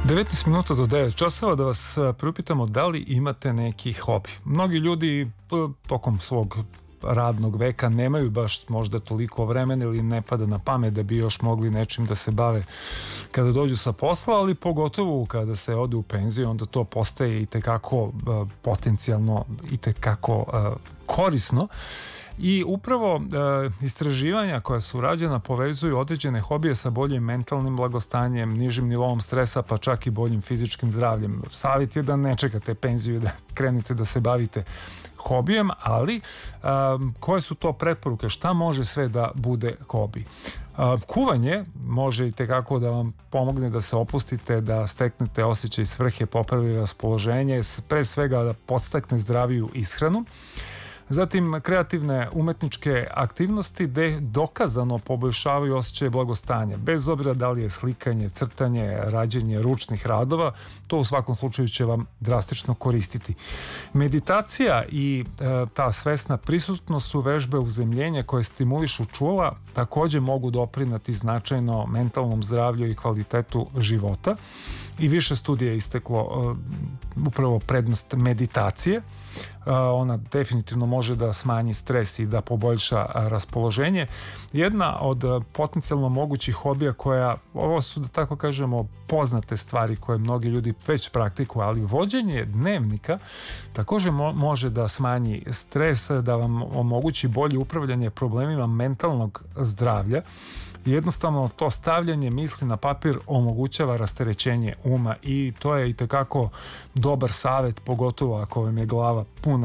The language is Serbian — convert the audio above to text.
19 minuta do 9 časova, da vas priupitamo da li imate neki hobi. Mnogi ljudi tokom svog radnog veka nemaju baš možda toliko vremena ili ne pada na pamet da bi još mogli nečim da se bave kada dođu sa posla, ali pogotovo kada se ode u penziju, onda to postaje i tekako potencijalno i tekako korisno. I upravo istraživanja koja su rađena povezuju određene hobije sa boljim mentalnim blagostanjem, nižim nivoom stresa, pa čak i boljim fizičkim zdravljem. Savjet je da ne čekate penziju da krenete da se bavite hobijem, ali koje su to preporuke? Šta može sve da bude hobi? Kuvanje može i tekako da vam pomogne da se opustite, da steknete osjećaj svrhe, popravi raspoloženje, pre svega da podstakne zdraviju ishranu. Zatim, kreativne umetničke aktivnosti gde dokazano poboljšavaju osjećaj blagostanja. Bez obzira da li je slikanje, crtanje, rađenje ručnih radova, to u svakom slučaju će vam drastično koristiti. Meditacija i ta svesna prisutnost su vežbe uzemljenja koje stimulišu čula, takođe mogu doprineti značajno mentalnom zdravlju i kvalitetu života. I više studija je isteklo upravo prednost meditacije. Ona definitivno može da smanji stres i da poboljša raspoloženje. Jedna od potencijalno mogućih hobija koja, ovo su da tako kažemo poznate stvari koje mnogi ljudi već praktikuju, ali vođenje dnevnika takođe može da smanji stres, da vam omogući bolje upravljanje problemima mentalnog zdravlja. Jednostavno to stavljanje misli na papir omogućava rasterećenje uma i to je itekako dobar savjet, pogotovo ako vam je glava puna